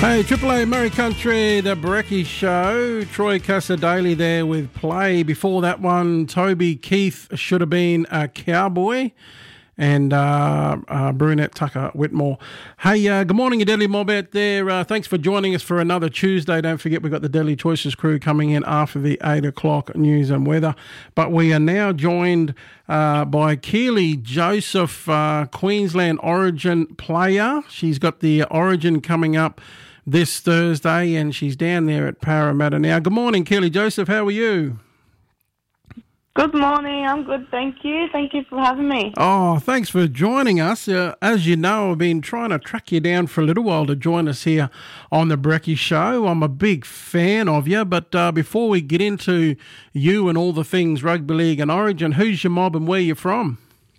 Hey, Triple A Murray Country, the Brekkie Show. Troy Casadei there with Play. Before that one, Toby Keith Should Have Been a Cowboy. And Brunette Tucker Whitmore. Hey, good morning, your Deadly Mob out there. Thanks for joining us for another Tuesday. Don't forget we've got the Deadly Choices crew coming in after the 8 o'clock news and weather. But we are now joined by Keely Joseph, Queensland Origin player. She's got the Origin coming up this Thursday, and she's down there at Parramatta now. Good morning, Keely Joseph. How are you? Good morning. I'm good, thank you. Thank you for having me. Oh, thanks for joining us. As you know, I've been trying to track you down for a little while to join us here on the Brekkie Show. I'm a big fan of you, but before we get into you and all the things rugby league and Origin, who's your mob and where you from?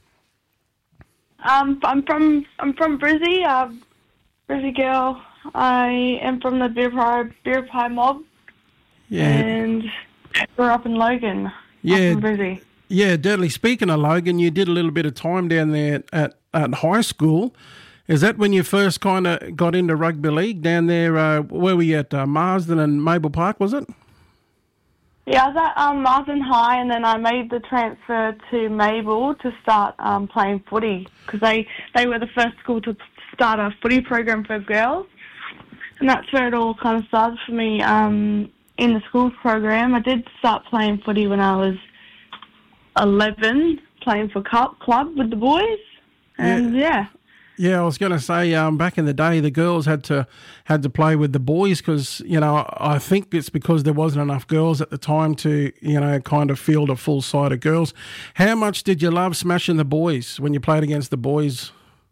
I'm from Brizzy, Brizzy girl. I am from the Beer Pie mob. Yeah. And grew up in Logan. Yeah. From Brizzy. Yeah, deadly. Speaking of Logan, you did a little bit of time down there at high school. Is that when you first kind of got into rugby league down there? Where were you at? Marsden and Maple Park, was it? Yeah, I was at Marsden High, and then I made the transfer to Mabel to start playing footy because they were the first school to start a footy program for girls. And that's where it all kind of started for me in the schools program. I did start playing footy when I was 11, playing for club with the boys. And yeah. Yeah, I was going to say, back in the day, the girls had to play with the boys because, you know, I think it's because there wasn't enough girls at the time to, you know, kind of field a full side of girls. How much did you love smashing the boys when you played against the boys?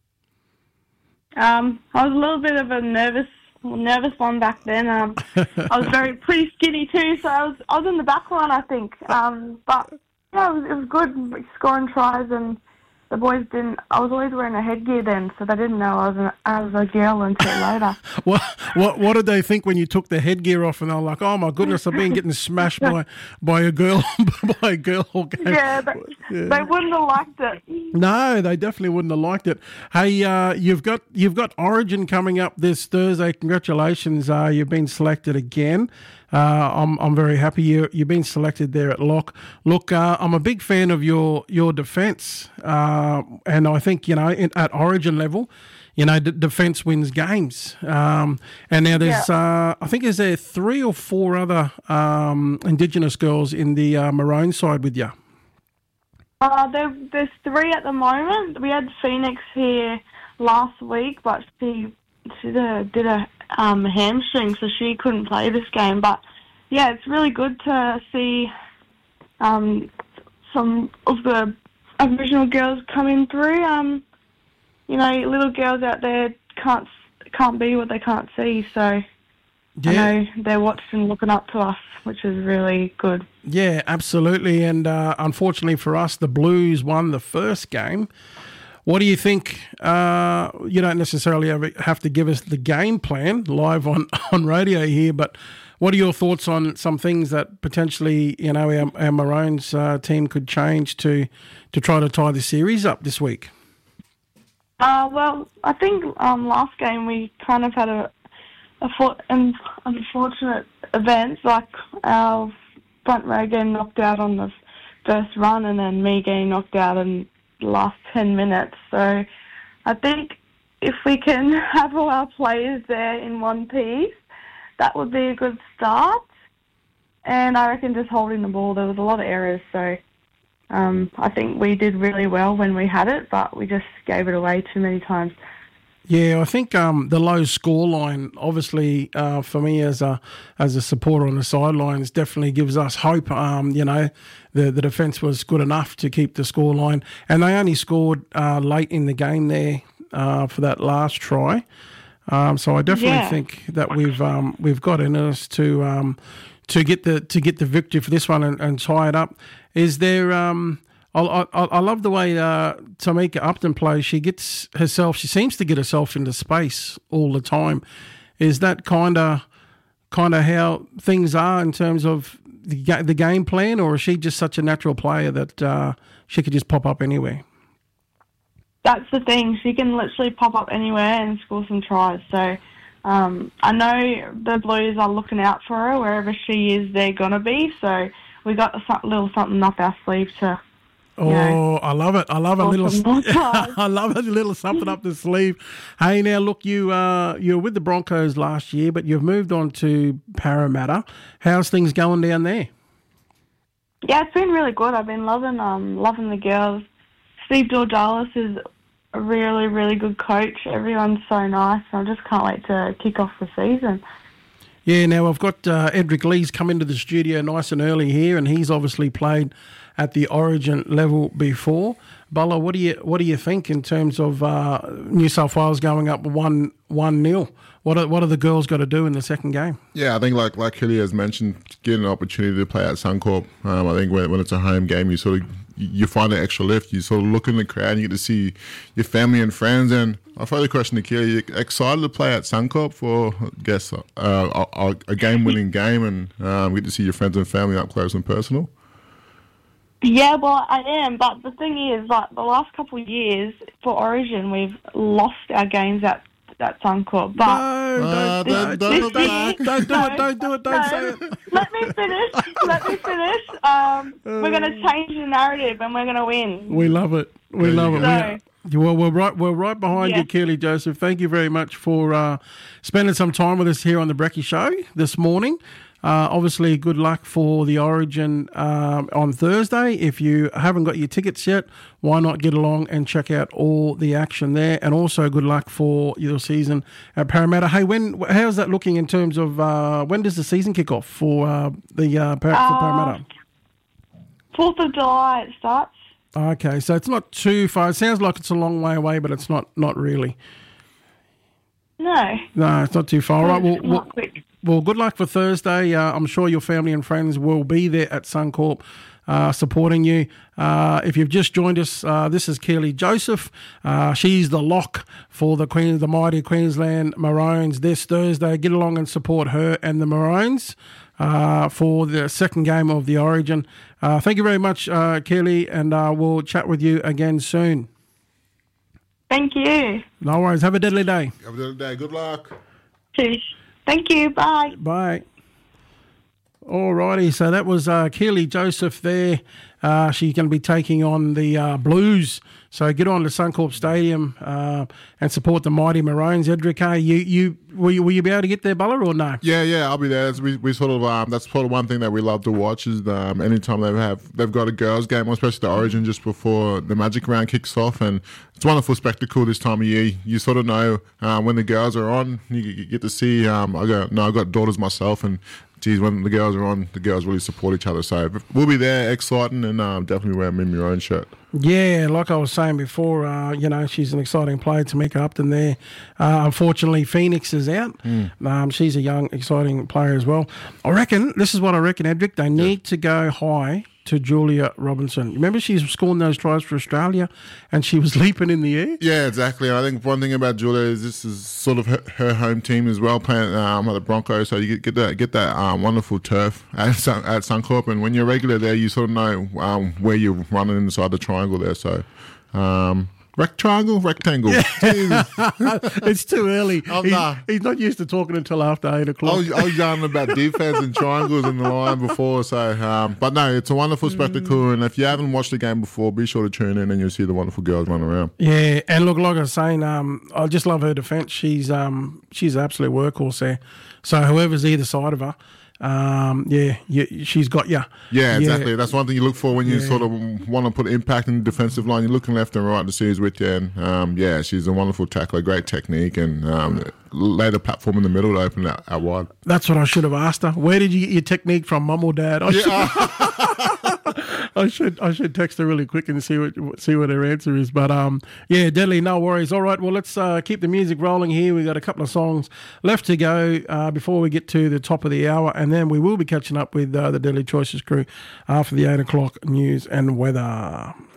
I was a little bit of a nervous one back then. I was pretty skinny too, so I was in the back line, I think. But yeah, it was good scoring tries, and the boys didn't. I was always wearing a headgear then, so they didn't know I was a girl until later. What did they think when you took the headgear off and they were like, "Oh my goodness, I've been getting smashed by a girl by a girl"? Yeah, they wouldn't have liked it. No, they definitely wouldn't have liked it. Hey, you've got Origin coming up this Thursday. Congratulations, you've been selected again. I'm very happy you've been selected there at lock. Look, I'm a big fan of your defence, and I think, you know, at Origin level, you know, defence wins games. And now there's I think is there 3 or 4 other Indigenous girls in the Maroon side with you. There's 3 at the moment. We had Phoenix here last week, but she did a hamstring, so she couldn't play this game. But yeah, it's really good to see some of the Aboriginal girls coming through. You know, little girls out there can't be what they can't see. So yeah. I know they're watching and looking up to us, which is really good. Yeah, absolutely. And unfortunately for us, the Blues won the first game. What do you think? You don't necessarily have to give us the game plan live on radio here, but what are your thoughts on some things that potentially, you know, our Maroons team could change to try to tie the series up this week? Well, I think last game we kind of had an unfortunate event, like our front row getting knocked out on the first run and then me getting knocked out in the last 10 minutes. So I think if we can have all our players there in one piece, that would be a good start. And I reckon just holding the ball, there was a lot of errors, so I think we did really well when we had it, but we just gave it away too many times. Yeah, I think the low scoreline, obviously, for me as a supporter on the sidelines, definitely gives us hope. You know, the defence was good enough to keep the scoreline, and they only scored late in the game there for that last try. So I definitely think that we've got in us to get the victory for this one and tie it up. Is there? I love the way Tamika Upton plays. She seems to get herself into space all the time. Is that kind of how things are in terms of the game plan, or is she just such a natural player that she could just pop up anywhere? That's the thing. She can literally pop up anywhere and score some tries. So I know the Blues are looking out for her wherever she is. They're gonna be. So we got a little something up our sleeve to. Oh, I love it. I love a little. I I love a little something up the sleeve. Hey, now look, you were with the Broncos last year, but you've moved on to Parramatta. How's things going down there? Yeah, it's been really good. I've been loving the girls. Steve Georgalis is a really, really good coach. Everyone's so nice. I just can't wait to kick off the season. Yeah, now I've got Edric Lee's come into the studio nice and early here, and he's obviously played at the Origin level before. Bulla, what do you think in terms of New South Wales going up 1-0? What are the girls got to do in the second game? Yeah, I think like Hilly has mentioned, getting an opportunity to play at Suncorp. I think when it's a home game, you find an extra lift. You sort of look in the crowd and you get to see your family and friends. And I'll throw the question to Kelly. You excited to play at Suncorp for, I guess, a game-winning game and get to see your friends and family up close and personal? Yeah, well, I am. But the thing is, like the last couple of years for Origin, we've lost our games at Suncorp. But Don't do it. Don't say it. Let me finish. We're going to change the narrative and we're going to win. We love it. We love it. Well, we're right behind you, Keely Joseph. Thank you very much for spending some time with us here on the Brecky Show this morning. Obviously, good luck for the Origin on Thursday. If you haven't got your tickets yet, why not get along and check out all the action there? And also, good luck for your season at Parramatta. Hey, how's that looking in terms of when does the season kick off for Parramatta? 4th of July it starts. Okay, so it's not too far. It sounds like it's a long way away, but it's not really. No, it's not too far. All right, well, good luck for Thursday. I'm sure your family and friends will be there at Suncorp supporting you. If you've just joined us, this is Keely Joseph. She's the lock for the mighty Queensland Maroons this Thursday. Get along and support her and the Maroons for the second game of the Origin. Thank you very much, Keely, and we'll chat with you again soon. Thank you. No worries. Have a deadly day. Have a deadly day. Good luck. Cheers. Thank you. Bye. Bye. Alrighty, so that was Keely Joseph there. She's going to be taking on the Blues. So get on to Suncorp Stadium and support the mighty Maroons. Edric, will you be able to get there, Bulla, or no? Yeah, I'll be there. We sort of that's sort of one thing that we love to watch is anytime they've got a girls' game, especially the Origin just before the Magic round kicks off, and it's a wonderful spectacle this time of year. You sort of know when the girls are on. You get to see. I've got daughters myself, and geez, when the girls are on, the girls really support each other. So we'll be there, exciting, and definitely wear a your own shirt. Yeah, like I was saying before, she's an exciting player, Tamika Upton there. Unfortunately, Phoenix is out. She's a young, exciting player as well. This is what I reckon, Edric. They need to go high to Julia Robinson. Remember she's scoring those tries for Australia and she was leaping in the air? Yeah, exactly. I think one thing about Julia is this is sort of her home team as well, playing at the Broncos, so you get that wonderful turf at Suncorp, and when you're regular there, you sort of know where you're running inside the triangle there, so... Rectangle. It's too early. He's not used to talking until after 8 o'clock. I was yarning about defense and triangles in the line before. So, but no, it's a wonderful spectacle. And if you haven't watched the game before, be sure to tune in and you'll see the wonderful girls run around. Yeah, and look, like I was saying, I just love her defence. She's an absolute workhorse there. So whoever's either side of her, she's got you. Yeah, exactly. That's one thing you look for when you sort of want to put impact in the defensive line. You're looking left and right to see who's with you. And she's a wonderful tackler, great technique, and lay the platform in the middle to open it out wide. That's what I should have asked her. Where did you get your technique from, Mum or Dad? I should text her really quick and see what her answer is. But deadly, no worries. All right, well, let's keep the music rolling here. We've got a couple of songs left to go before we get to the top of the hour, and then we will be catching up with the Deadly Choices crew after the 8 o'clock news and weather.